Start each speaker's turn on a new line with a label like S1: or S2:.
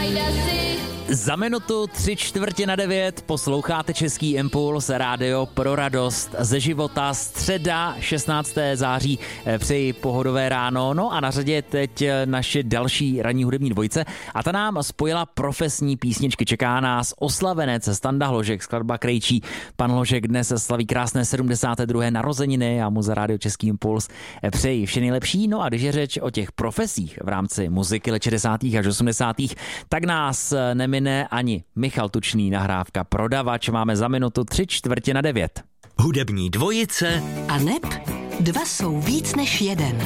S1: Za minutu 8:45 posloucháte Český impuls, rádio pro radost ze života, středa 16. září, přeji pohodové ráno. No a na řadě je teď naše další ranní hudební dvojice a ta nám spojila profesní písničky. Čeká nás oslavenec Standa Hložek, skladba Krejčí. Pan Hložek dnes slaví krásné 72. narozeniny a mu za rádio Český impuls přeji vše nejlepší. No a když je řeč o těch profesích v rámci muziky let 60. až 80., tak nás nemine ani Michal Tučný, nahrávka Prodavač. Máme za minutu 8:45.
S2: Hudební dvojice
S3: a neb 2 jsou víc než jeden.